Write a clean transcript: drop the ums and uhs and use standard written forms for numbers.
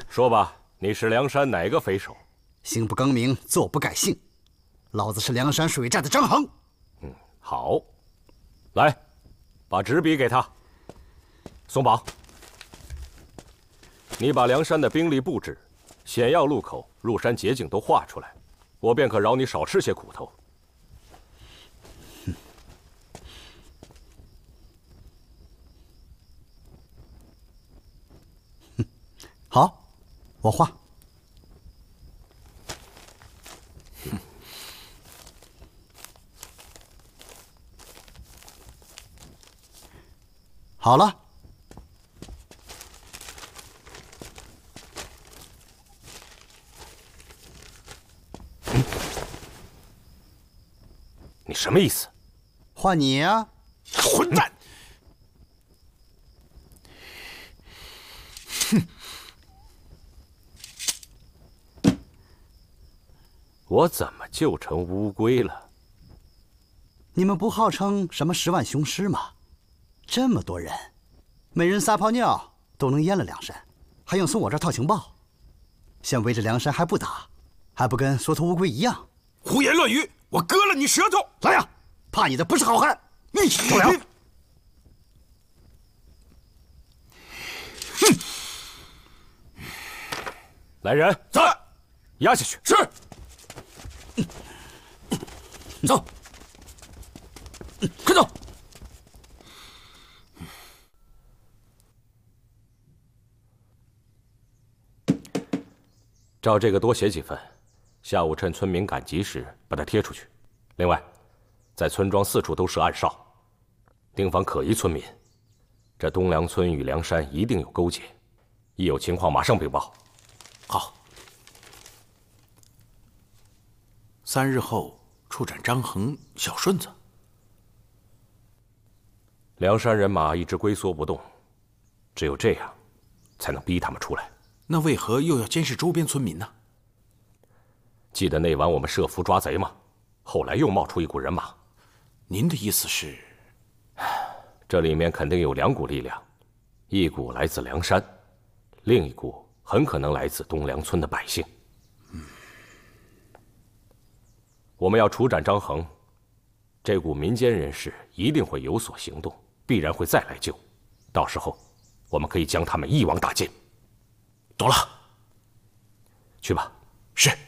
说吧，你是梁山哪个匪首？ 行不更名，坐不改姓。老子是梁山水寨的张衡。 好，来，把纸笔给他。松绑。你把梁山的兵力布置、险要路口、入山捷径都画出来，我便可饶你少吃些苦头。 好，我画。好了。 你什么意思？ 换你呀！ 混蛋！ 我怎么就成乌龟了？ 你们不号称什么10万雄师吗？这么多人，每人撒泡尿都能淹了梁山，还用从我这儿套情报？现围着梁山还不打，还不跟缩头乌龟一样？ 胡言乱语！我割了你舌头！ 来呀！怕你的不是好汉！ 你周良， 来人， 在， 压下去。 是。走，快走！ 照这个多写几份，下午趁村民赶集时把它贴出去。另外，在村庄四处都设暗哨，盯防可疑村民。这东梁村与梁山一定有勾结，一有情况马上禀报。 好。3日后处斩张衡、小顺子。 梁山人马一直龟缩不动，只有这样，才能逼他们出来。 那为何又要监视周边村民呢？ 记得那晚我们设伏抓贼吗？后来又冒出一股人马。 您的意思是？ 这里面肯定有2股力量，一股来自梁山，另一股很可能来自东梁村的百姓。我们要处斩张衡，这股民间人士一定会有所行动，必然会再来救。到时候，我们可以将他们一网打尽。 懂了。 去吧。 是。